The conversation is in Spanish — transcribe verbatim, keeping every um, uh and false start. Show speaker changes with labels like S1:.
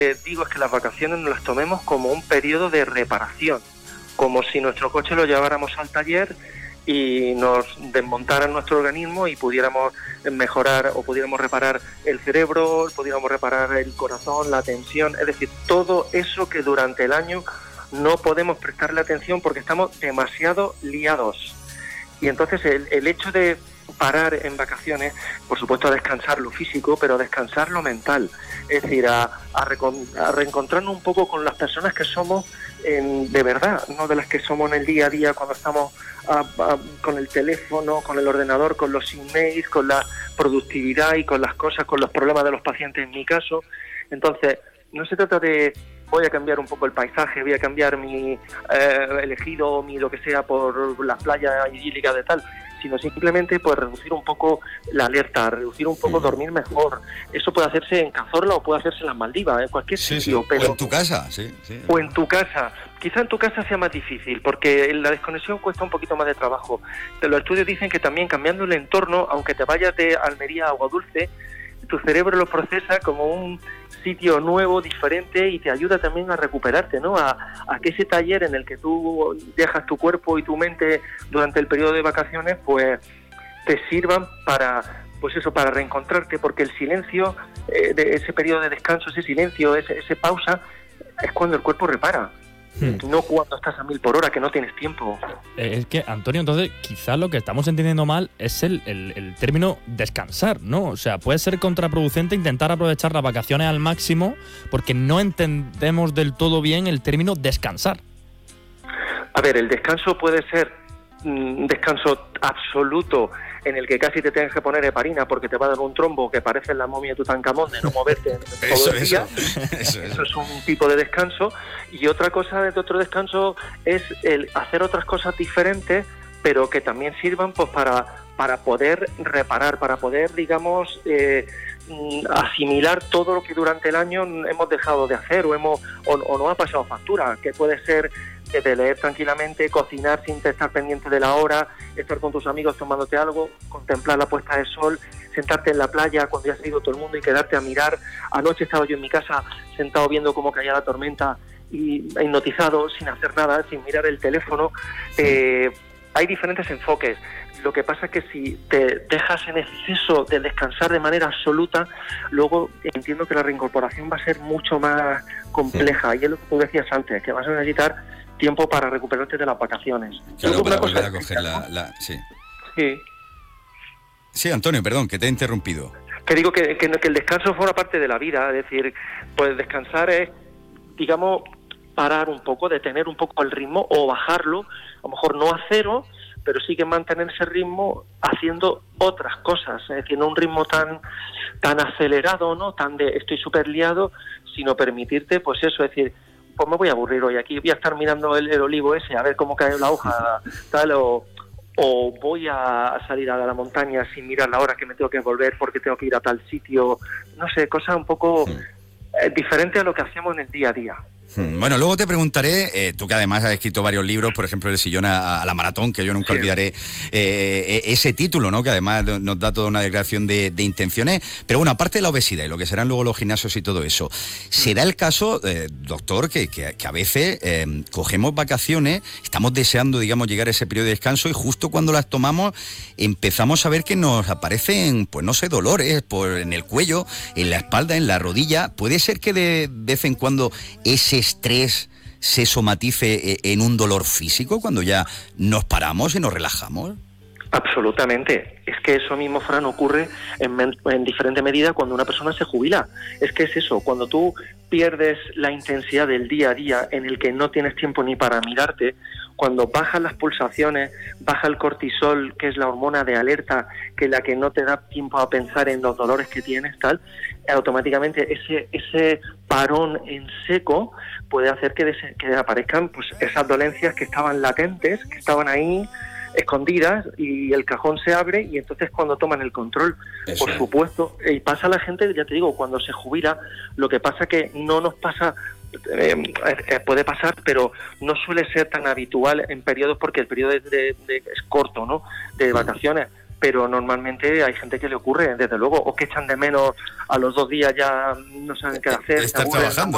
S1: que digo es que las vacaciones nos las tomemos como un periodo de reparación, como si nuestro coche lo lleváramos al taller y nos desmontaran nuestro organismo y pudiéramos mejorar o pudiéramos reparar el cerebro, pudiéramos reparar el corazón, la tensión, es decir, todo eso que durante el año no podemos prestarle atención porque estamos demasiado liados. Y entonces el, el hecho de parar en vacaciones, por supuesto a descansar lo físico, pero a descansar lo mental, es decir, a, a, recon, a reencontrarnos un poco con las personas que somos en, de verdad, no de las que somos en el día a día cuando estamos a, a, con el teléfono, con el ordenador, con los emails, con la productividad y con las cosas, con los problemas de los pacientes en mi caso. Entonces, no se trata de voy a cambiar un poco el paisaje, voy a cambiar mi eh, elegido, mi lo que sea por las playas idílicas de tal, sino simplemente pues reducir un poco la alerta, reducir un poco, dormir mejor. Eso puede hacerse en Cazorla o puede hacerse en las Maldivas, en cualquier
S2: sí,
S1: sitio.
S2: Sí.
S1: Pero,
S2: o en tu casa, sí, sí.
S1: O en tu casa. Quizá en tu casa sea más difícil, porque la desconexión cuesta un poquito más de trabajo. Pero los estudios dicen que también cambiando el entorno, aunque te vayas de Almería a Agua Dulce, tu cerebro lo procesa como un sitio nuevo, diferente, y te ayuda también a recuperarte, ¿no? A, a que ese taller en el que tú dejas tu cuerpo y tu mente durante el periodo de vacaciones, pues te sirvan para, pues eso, para reencontrarte, porque el silencio, eh, de ese periodo de descanso, ese silencio, ese, ese pausa, es cuando el cuerpo repara. Hmm. No cuando estás a mil por hora, que no tienes tiempo.
S3: Eh, es que, Antonio, entonces quizás lo que estamos entendiendo mal es el, el, el término descansar, ¿no? O sea, puede ser contraproducente intentar aprovechar las vacaciones al máximo porque no entendemos del todo bien el término descansar.
S1: A ver, el descanso puede ser un descanso absoluto en el que casi te tengas que poner heparina porque te va a dar un trombo que parece la momia de Tutankamón de no moverte todo
S2: eso,
S1: el día.
S2: Eso, eso,
S1: eso es un tipo de descanso. Y otra cosa de otro descanso es el hacer otras cosas diferentes, pero que también sirvan pues para, para poder reparar, para poder, digamos, eh, asimilar todo lo que durante el año hemos dejado de hacer o, hemos, o, o no ha pasado factura, que puede ser de leer tranquilamente, cocinar sin estar pendiente de la hora, estar con tus amigos tomándote algo, contemplar la puesta de sol, sentarte en la playa cuando ya se ha ido todo el mundo y quedarte a mirar. Anoche estaba yo en mi casa sentado viendo cómo caía la tormenta y hipnotizado, sin hacer nada, sin mirar el teléfono. Eh, hay diferentes enfoques. Lo que pasa es que si te dejas en exceso de descansar de manera absoluta, luego entiendo que la reincorporación va a ser mucho más compleja. Y es lo que tú decías antes, que vas a necesitar tiempo para recuperarte de las vacaciones.
S2: Claro, para volver a coger la, la... Sí.
S1: Sí.
S2: Sí, Antonio, perdón, que te he interrumpido.
S1: Que digo que, que, que el descanso forma parte de la vida, es decir, pues descansar es, digamos, parar un poco, detener un poco el ritmo o bajarlo, a lo mejor no a cero, pero sí que mantener ese ritmo haciendo otras cosas, es decir, no un ritmo tan tan acelerado, no tan de estoy súper liado, sino permitirte, pues eso, es decir, pues me voy a aburrir hoy aquí, voy a estar mirando el, el olivo ese, a ver cómo cae la hoja, tal, o, o voy a salir a la montaña sin mirar la hora que me tengo que volver porque tengo que ir a tal sitio, no sé, cosas un poco eh, diferentes a lo que hacemos en el día a día.
S2: Bueno, luego te preguntaré, eh, tú que además has escrito varios libros, por ejemplo, El sillón a, a la maratón, que yo nunca sí. olvidaré eh, ese título, ¿no? Que además nos da toda una declaración de, de intenciones. Pero bueno, aparte de la obesidad y lo que serán luego los gimnasios y todo eso, ¿será el caso, eh, doctor, que, que, que a veces eh, cogemos vacaciones, estamos deseando, digamos, llegar a ese periodo de descanso y justo cuando las tomamos empezamos a ver que nos aparecen, pues no sé, dolores por, en el cuello, en la espalda, en la rodilla? ¿Puede ser que de vez en cuando ese estrés se somatice en un dolor físico cuando ya nos paramos y nos relajamos?
S1: Absolutamente. Es que eso mismo, Fran, ocurre en, en diferente medida cuando una persona se jubila. Es que es eso, cuando tú pierdes la intensidad del día a día en el que no tienes tiempo ni para mirarte, cuando bajan las pulsaciones, baja el cortisol, que es la hormona de alerta, que es la que no te da tiempo a pensar en los dolores que tienes, tal, automáticamente ese ese parón en seco puede hacer que, des, que aparezcan pues esas dolencias que estaban latentes, que estaban ahí escondidas, y el cajón se abre y entonces cuando toman el control, Eso. por supuesto, y pasa a la gente, ya te digo, cuando se jubila, lo que pasa que no nos pasa, eh, eh, puede pasar, pero no suele ser tan habitual en periodos, porque el periodo de, de, de, es corto, ¿no?, de vacaciones, pero normalmente hay gente que le ocurre, desde luego, o que echan de menos a los dos días, ya no saben qué hacer.
S2: Estar trabajando.